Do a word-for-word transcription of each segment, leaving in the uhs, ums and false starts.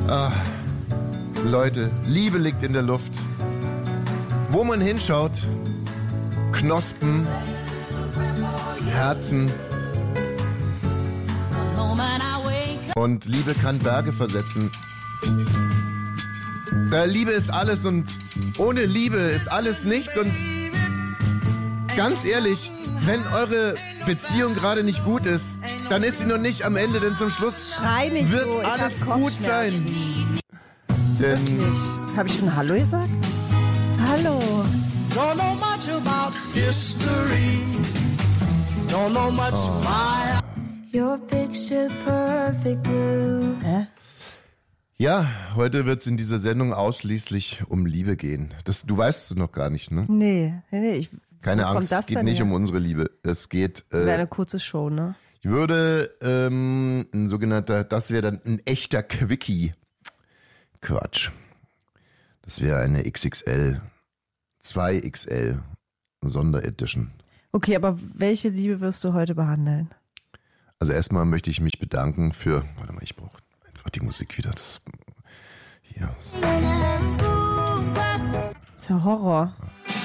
Ah, Leute, Liebe liegt in der Luft. Wo man hinschaut, Knospen, Herzen. Und Liebe kann Berge versetzen. Äh, Liebe ist alles und ohne Liebe ist alles nichts. Und ganz ehrlich, wenn eure Beziehung gerade nicht gut ist, dann ist sie noch nicht am Ende, denn zum Schluss Schrei nicht wird so, alles gut sein. Denn Wirklich? Habe ich schon Hallo gesagt? Hallo. Don't know much about history. Don't know much why. Your picture perfect blue. Hä? ja, heute wird es in dieser Sendung ausschließlich um Liebe gehen. Das, du weißt es noch gar nicht, ne? Nee, nee, nee. Ich, Keine wo kommt Angst, das es geht denn nicht her? um unsere Liebe. Es geht... Wäre Äh, eine kurze Show, ne? ich würde ähm, ein sogenannter, das wäre dann ein echter Quickie. Quatsch. Das wäre eine X X L, zwei X L Sonderedition. Okay, aber welche Liebe wirst du heute behandeln? Also erstmal möchte ich mich bedanken für, warte mal, ich brauche einfach die Musik wieder. Das hier. Das ist ja Horror.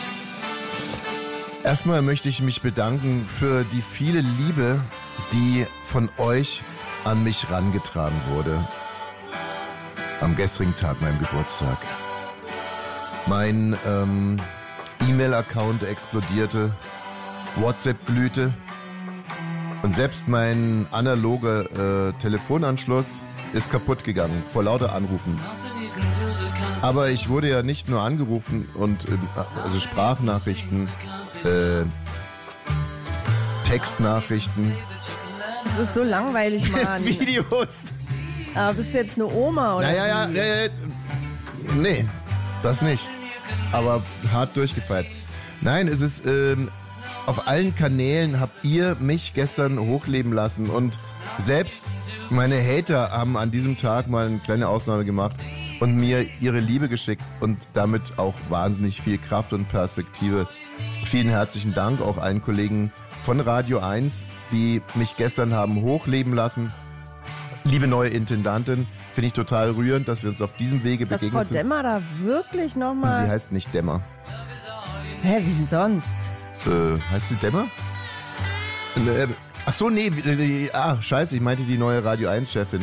Erstmal möchte ich mich bedanken für die viele Liebe, die von euch an mich rangetragen wurde. Am gestrigen Tag, meinem Geburtstag. Mein ähm, E-Mail-Account explodierte, WhatsApp glühte und selbst mein analoger äh, Telefonanschluss ist kaputt gegangen vor lauter Anrufen. Aber ich wurde ja nicht nur angerufen und äh, also Sprachnachrichten, äh, Textnachrichten, Das ist so langweilig, Mann. Videos. Aber bist du jetzt eine Oma oder? Ja, ja, ja, wie? ja, ja. Nee, das nicht. Aber hart durchgefeiert. Nein, es ist, ähm, auf allen Kanälen habt ihr mich gestern hochleben lassen und selbst meine Hater haben an diesem Tag mal eine kleine Ausnahme gemacht und mir ihre Liebe geschickt und damit auch wahnsinnig viel Kraft und Perspektive. Vielen herzlichen Dank auch allen Kollegen von Radio eins, die mich gestern haben hochleben lassen. Liebe neue Intendantin, finde ich total rührend, dass wir uns auf diesem Wege Dass Frau begegnet sind. Dämmer da wirklich Sie nochmal... heißt nicht Dämmer. Hä, wie denn sonst? Äh, heißt sie Dämmer? Äh, ach so, nee, äh, ah, scheiße, ich meinte die neue Radio eins Chefin.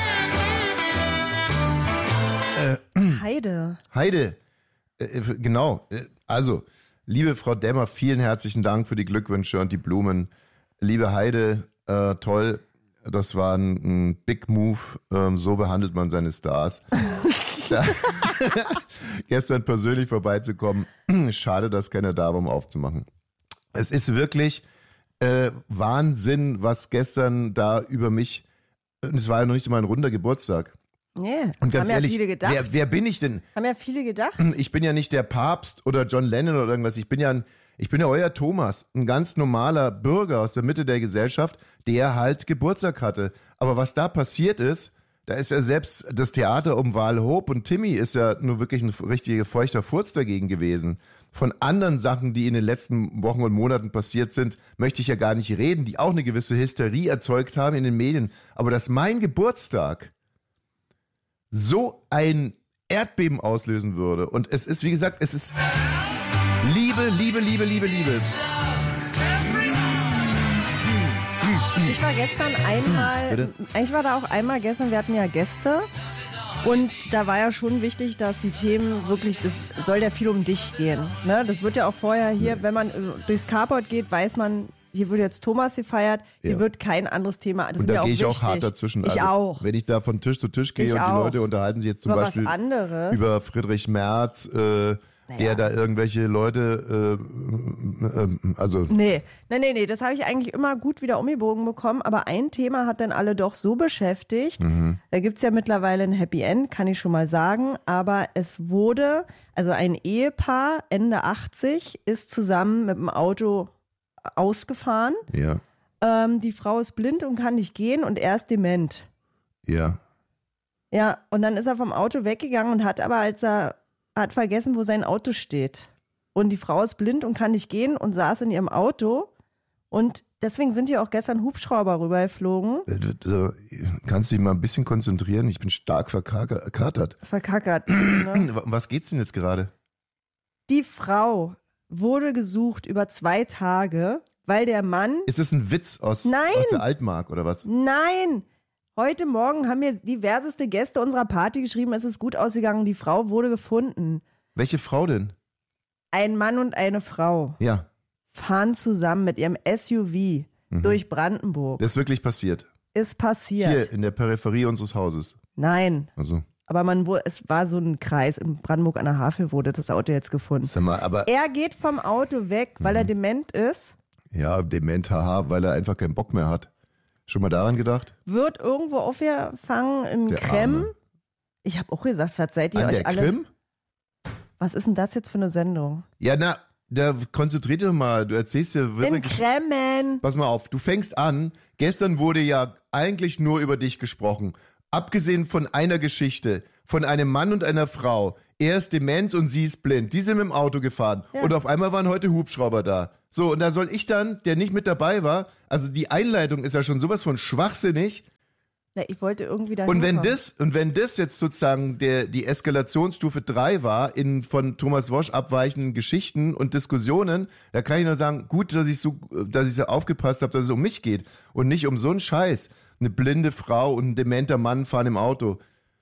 Heide. Heide, äh, genau, äh, also, liebe Frau Dämmer, vielen herzlichen Dank für die Glückwünsche und die Blumen. Liebe Heide, äh, toll, das war ein, ein Big Move, ähm, so behandelt man seine Stars. Ja. Gestern persönlich vorbeizukommen, schade, dass keiner da war, um aufzumachen. Es ist wirklich äh, Wahnsinn, was gestern da über mich, und es war ja noch nicht mal ein runder Geburtstag. Nee, Und ganz haben ehrlich, ja viele gedacht. wer, wer bin ich denn? Haben ja viele gedacht. Ich bin ja nicht der Papst oder John Lennon oder irgendwas. Ich bin ja ein, ich bin ja euer Thomas, ein ganz normaler Bürger aus der Mitte der Gesellschaft, der halt Geburtstag hatte. Aber was da passiert ist, da ist ja selbst das Theater um Val Hope und Timmy ist ja nur wirklich ein richtiger feuchter Furz dagegen gewesen. Von anderen Sachen, die in den letzten Wochen und Monaten passiert sind, möchte ich ja gar nicht reden, die auch eine gewisse Hysterie erzeugt haben in den Medien. Aber dass mein Geburtstag so ein Erdbeben auslösen würde. Und es ist, wie gesagt, es ist Liebe, Liebe, Liebe, Liebe, Liebe. Ich war gestern einmal, Bitte? ich war da auch einmal gestern, wir hatten ja Gäste und da war ja schon wichtig, dass die Themen wirklich, das soll ja viel um dich gehen. Ne? Das wird ja auch vorher hier, wenn man äh, durchs Carport geht, weiß man, hier wird jetzt Thomas gefeiert, hier Ja. wird kein anderes Thema, das Und ist da mir auch gehe ich wichtig. auch hart dazwischen. Ich also, auch. Wenn ich da von Tisch zu Tisch gehe Ich und die auch. Leute unterhalten sich jetzt zum Über Beispiel was anderes. über Friedrich Merz, äh, der da irgendwelche Leute, äh, äh, also Nee, nee, nee, nee, das habe ich eigentlich immer gut wieder umgebogen bekommen, aber ein Thema hat dann alle doch so beschäftigt, Mhm. da gibt's ja mittlerweile ein Happy End, kann ich schon mal sagen, aber es wurde, also ein Ehepaar, Ende achtzig, ist zusammen mit dem Auto ausgefahren, ja, ähm, die Frau ist blind und kann nicht gehen und er ist dement. ja. Ja, und dann ist er vom Auto weggegangen und hat aber, als er hat vergessen, wo sein Auto steht. Und die Frau ist blind und kann nicht gehen und saß in ihrem Auto Und deswegen sind hier auch gestern Hubschrauber rübergeflogen. Äh, du- du- Kannst du dich mal ein bisschen konzentrieren? Ich bin stark verkatert. Verkackert. Ne? Um was geht's denn jetzt gerade? Die Frau wurde gesucht über zwei Tage, weil der Mann... Ist das ein Witz aus, Nein. aus der Altmark oder was? Nein! Heute Morgen haben mir diverseste Gäste unserer Party geschrieben, es ist gut ausgegangen, die Frau wurde gefunden. Welche Frau denn? Ein Mann und eine Frau Ja, fahren zusammen mit ihrem S U V durch Brandenburg. das ist wirklich passiert. Ist passiert. Hier in der Peripherie unseres Hauses. Nein, Also, aber man, wo- es war so ein Kreis. In Brandenburg an der Havel wurde das Auto jetzt gefunden. sag mal, aber Er geht vom Auto weg, weil er dement ist, ja, dement, haha, weil er einfach keinen Bock mehr hat. Schon mal daran gedacht? wird irgendwo aufgefangen in Der Krem. Arme. Ich habe auch gesagt, verzeiht ihr An euch der alle. Krim? Was ist denn das jetzt für eine Sendung? Ja, na, da konzentrier dich doch mal. Du erzählst dir In wirklich. Kremmen. Pass mal auf, du fängst an. Gestern wurde ja eigentlich nur über dich gesprochen. Abgesehen von einer Geschichte, von einem Mann und einer Frau. Er ist dement und sie ist blind. Die sind mit dem Auto gefahren. Ja. Und auf einmal waren heute Hubschrauber da. So, und da soll ich dann, der nicht mit dabei war, also die Einleitung ist ja schon sowas von schwachsinnig. Na, ich wollte irgendwie da Und wenn hinkommen. das, und wenn das jetzt sozusagen der, die Eskalationsstufe drei war in von Thomas Wosch abweichenden Geschichten und Diskussionen, da kann ich nur sagen, gut, dass ich so, dass ich so aufgepasst habe, dass es um mich geht und nicht um so einen Scheiß. Eine blinde Frau und ein dementer Mann fahren im Auto.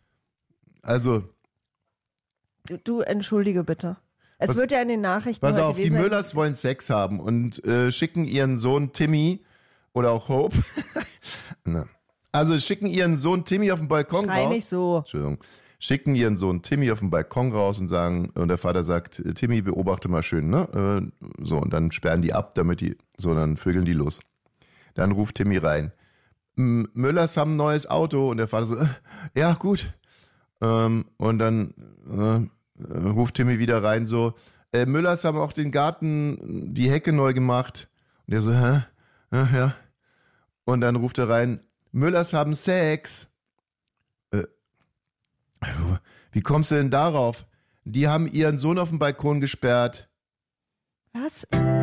Also, Du, du entschuldige bitte. Es Was- wird ja in den Nachrichten pass heute auf, die gewesen sein. Müllers wollen Sex haben und äh, schicken ihren Sohn Timmy oder auch Hope. Na. Also schicken ihren Sohn Timmy auf den Balkon Schrei raus. nicht so. Entschuldigung. Schicken ihren Sohn Timmy auf den Balkon raus und sagen, und der Vater sagt, Timmy, beobachte mal schön, ne? Äh, So, und dann sperren die ab, damit die, so, dann vögeln die los. Dann ruft Timmy rein. "M- Müllers haben ein neues Auto und der Vater so, äh, ja, gut. Ähm, und dann äh, äh, ruft Timmy wieder rein, so, äh, Müllers haben auch den Garten, die Hecke neu gemacht. Und der so, hä? Ja, ja. Und dann ruft er rein, Müllers haben Sex. Äh, wie kommst du denn darauf? Die haben ihren Sohn auf den Balkon gesperrt. Was?